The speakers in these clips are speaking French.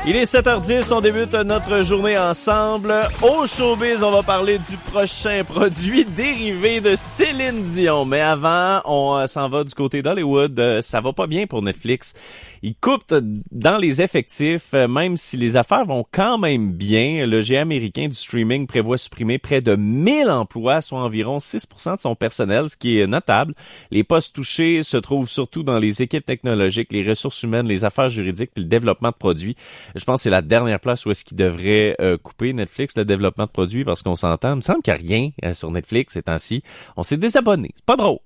Il est 7h10, on débute notre journée ensemble. Au showbiz, on va parler du prochain produit dérivé de Céline Dion. Mais avant, on s'en va du côté d'Hollywood. Ça va pas bien pour Netflix. Ils coupent dans les effectifs, même si les affaires vont quand même bien. Le géant américain du streaming prévoit supprimer près de 1000 emplois, soit environ 6% de son personnel, ce qui est notable. Les postes touchés se trouvent surtout dans les équipes technologiques, les ressources humaines, les affaires juridiques puis le développement de produits. Je pense que c'est la dernière place où est-ce qu'ils devraient couper Netflix, le développement de produits, parce qu'on s'entend. Il me semble qu'il n'y a rien sur Netflix ces temps-ci. On s'est désabonné. C'est pas drôle.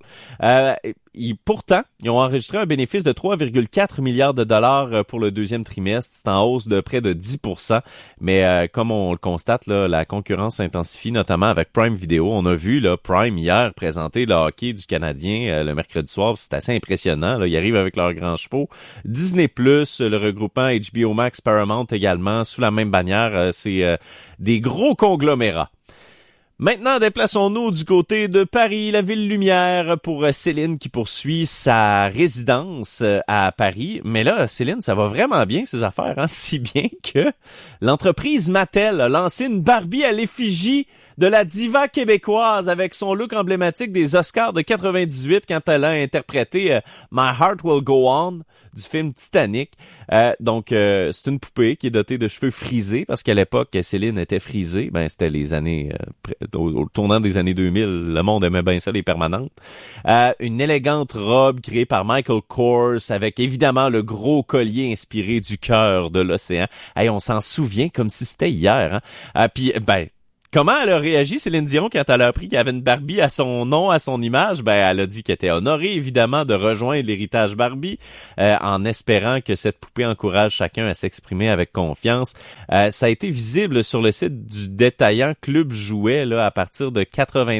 Pourtant, ils ont enregistré un bénéfice de 3,4 milliards de dollars pour le deuxième trimestre. C'est en hausse de près de 10%. Mais comme on le constate, là, la concurrence s'intensifie, notamment avec Prime Video. On a vu là, Prime hier présenter le hockey du Canadien le mercredi soir. C'est assez impressionnant. Là. Ils arrivent avec leurs grands chevaux. Disney+, le regroupant HBO Max, Paramount également, sous la même bannière. C'est des gros conglomérats. Maintenant, déplaçons-nous du côté de Paris, la ville lumière, pour Céline qui poursuit sa résidence à Paris. Mais là, Céline, ça va vraiment bien, ses affaires, hein? Si bien que l'entreprise Mattel a lancé une Barbie à l'effigie de la diva québécoise avec son look emblématique des Oscars de 98 quand elle a interprété My Heart Will Go On du film Titanic. Donc, c'est une poupée qui est dotée de cheveux frisés parce qu'à l'époque, Céline était frisée. Ben, c'était les années, au tournant des années 2000, le monde aimait bien ça, les permanentes. Une élégante robe créée par Michael Kors avec évidemment le gros collier inspiré du cœur de l'océan. Hey, on s'en souvient comme si c'était hier, hein. Puis, comment elle a réagi, Céline Dion, quand elle a appris qu'il y avait une Barbie à son nom, à son image? Ben, elle a dit qu'elle était honorée, évidemment, de rejoindre l'héritage Barbie, en espérant que cette poupée encourage chacun à s'exprimer avec confiance. Ça a été visible sur le site du détaillant Club Jouet, là, à partir de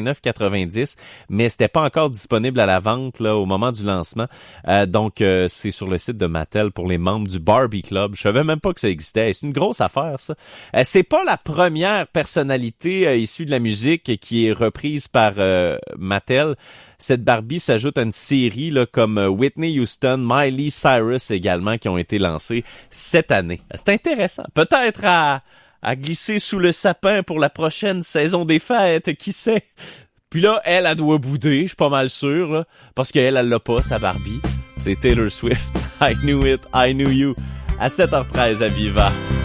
89-90, mais c'était pas encore disponible à la vente, là, au moment du lancement. Donc, c'est sur le site de Mattel pour les membres du Barbie Club. Je savais même pas que ça existait. C'est une grosse affaire, ça. C'est pas la première personnalité issue de la musique qui est reprise par Mattel. Cette Barbie s'ajoute à une série là, comme Whitney Houston, Miley Cyrus également qui ont été lancées cette année. C'est intéressant. Peut-être à glisser sous le sapin pour la prochaine saison des fêtes, qui sait? Puis là, elle doit bouder, je suis pas mal sûr, là, parce qu'elle l'a pas, sa Barbie. C'est Taylor Swift. I knew it, I knew you. À 7h13 à Viva.